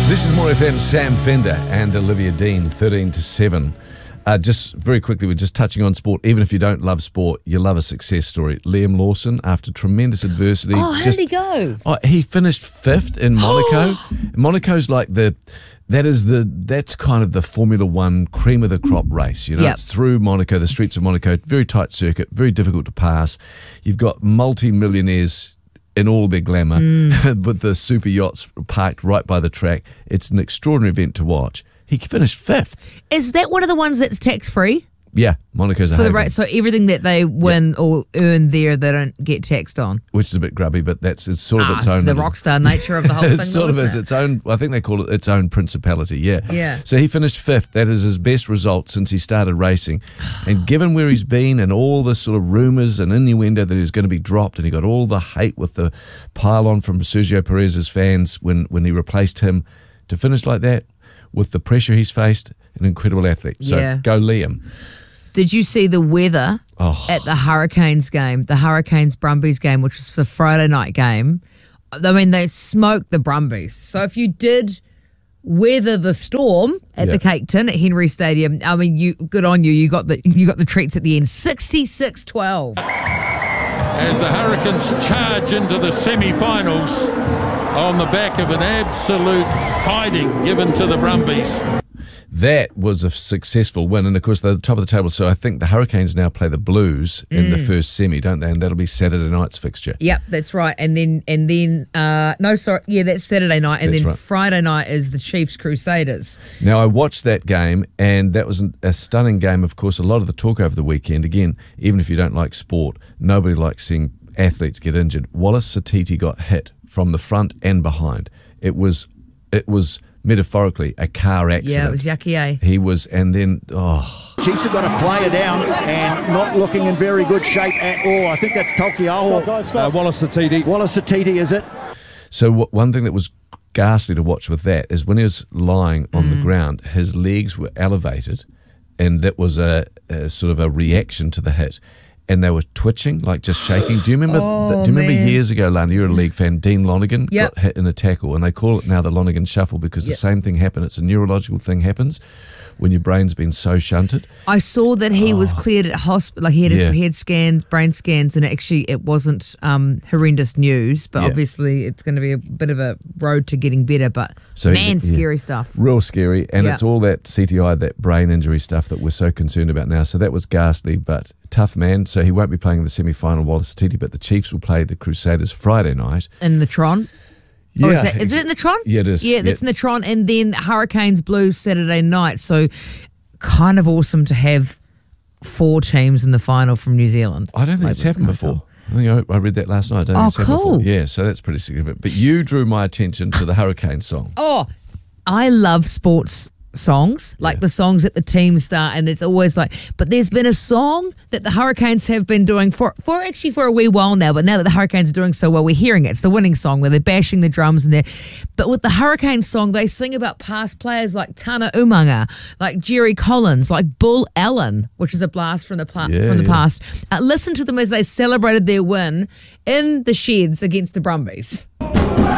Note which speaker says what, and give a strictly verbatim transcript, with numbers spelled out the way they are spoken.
Speaker 1: This is More F M, Sam Fender and Olivia Dean, thirteen to seven. Uh, just very quickly, we're just touching on sport. Even if you don't love sport, you love a success story. Liam Lawson, after tremendous adversity.
Speaker 2: Oh, how
Speaker 1: just,
Speaker 2: did he go?
Speaker 1: Oh, he finished fifth in Monaco. Monaco's like the, that is the, that's kind of the Formula One cream of the crop race. You know,
Speaker 2: Yep.
Speaker 1: It's through Monaco, the streets of Monaco, very tight circuit, very difficult to pass. You've got multi-millionaires in all their glamour, mm. with the super yachts parked right by the track. It's an extraordinary event to watch. He finished fifth.
Speaker 2: Is that one of the ones that's tax-free?
Speaker 1: Yeah, Monaco's a
Speaker 2: For the
Speaker 1: haven,
Speaker 2: rate, so everything that they win or earn there, they don't get taxed on.
Speaker 1: which is a bit grubby, but that's it's sort of
Speaker 2: Ah,
Speaker 1: its own.
Speaker 2: the
Speaker 1: little-
Speaker 2: rock star nature of the whole thing.
Speaker 1: It sort
Speaker 2: though,
Speaker 1: of is
Speaker 2: isn't it?
Speaker 1: its own. I think they call it its own principality. Yeah.
Speaker 2: Yeah.
Speaker 1: So he finished fifth. That is his best result since he started racing. And given where he's been and all the sort of rumours and innuendo that he's going to be dropped, and he got all the hate with the pile-on from Sergio Perez's fans when when he replaced him, to finish like that with the pressure he's faced, an incredible athlete. So
Speaker 2: Yeah.
Speaker 1: go Liam.
Speaker 2: Did you see the weather
Speaker 1: Oh.
Speaker 2: at the Hurricanes game, the Hurricanes Brumbies game, which was the Friday night game? I mean, they smoked the Brumbies. So if you did weather the storm at
Speaker 1: Yeah.
Speaker 2: the Cape Tin at Henry Stadium, I mean, you good on you. You got the you got the treats at the end. sixty-six twelve.
Speaker 3: As the Hurricanes charge into the semi-finals on the back of an absolute hiding given to the Brumbies.
Speaker 1: That was a successful win, and of course they're the top of the table. So I think the Hurricanes now play the Blues in the first semi, don't they? And that'll be Saturday night's fixture.
Speaker 2: Yep, that's right. And then and then uh, no, sorry, yeah, that's Saturday night, and
Speaker 1: That's
Speaker 2: then
Speaker 1: right.
Speaker 2: Friday night is the Chiefs Crusaders.
Speaker 1: Now, I watched that game, and that was an, a stunning game. Of course, a lot of the talk over the weekend, again, even if you don't like sport, nobody likes seeing athletes get injured. Wallace Satiti got hit from the front and behind. It was, it was metaphorically a car accident.
Speaker 2: Yeah, it was yucky, eh?
Speaker 1: He was, and then, oh,
Speaker 4: Chiefs have got a player down and not looking in very good shape at all. I think that's Taukiaho.
Speaker 5: Uh, Wallace Satiti.
Speaker 4: Wallace Satiti, is it?
Speaker 1: so what, one thing that was ghastly to watch with that is when he was lying on the ground, his legs were elevated, and that was a, a sort of a reaction to the hit. And they were twitching, like just shaking. Do you remember?
Speaker 2: Oh,
Speaker 1: the, do you remember
Speaker 2: man.
Speaker 1: years ago, Lana? You're a league fan. Dean Lonergan
Speaker 2: Yep.
Speaker 1: got hit in a tackle, and they call it now the Lonergan shuffle because
Speaker 2: Yep.
Speaker 1: the same thing happened. It's a neurological thing happens when your brain's been so shunted.
Speaker 2: I saw that he was cleared at hospital. Like he had,
Speaker 1: Yeah.
Speaker 2: he had scans, brain scans, and actually it wasn't um, horrendous news. But
Speaker 1: Yeah.
Speaker 2: obviously it's going to be a bit of a road to getting better. But
Speaker 1: So he's-
Speaker 2: man,
Speaker 1: yeah.
Speaker 2: scary stuff.
Speaker 1: Real scary, and
Speaker 2: Yeah.
Speaker 1: it's all that C T I, that brain injury stuff that we're so concerned about now. So that was ghastly, but tough man. So he won't be playing in the semi-final, Wallace Satiti, but the Chiefs will play the Crusaders Friday night.
Speaker 2: In the Tron.
Speaker 1: Yeah,
Speaker 2: Or is, that, is
Speaker 1: exa-
Speaker 2: it in the Tron?
Speaker 1: Yeah, it is.
Speaker 2: Yeah, that's
Speaker 1: Yeah.
Speaker 2: in the Tron. And then Hurricanes Blues Saturday night. So kind of awesome to have four teams in the final from New Zealand.
Speaker 1: I don't think
Speaker 2: Like,
Speaker 1: it's happened
Speaker 2: that's kinda
Speaker 1: before. I think I, I read that last night. I don't
Speaker 2: Oh,
Speaker 1: think it's happened
Speaker 2: cool.
Speaker 1: before. Yeah, so that's pretty significant. But you drew my attention to the Hurricane song.
Speaker 2: Oh, I love sports songs, like
Speaker 1: Yeah.
Speaker 2: the songs that the teams start, and it's always like, but there's been a song that the Hurricanes have been doing for, for actually for a wee while now, but now that the Hurricanes are doing so well, we're hearing it. It's the winning song where they're bashing the drums and they're, but with the Hurricane song, they sing about past players like Tana Umanga, like Jerry Collins, like Bull Allen, which is a blast from the, pla-
Speaker 1: Yeah,
Speaker 2: from the
Speaker 1: yeah.
Speaker 2: past. Uh, listen to them as they celebrated their win in the sheds against the Brumbies.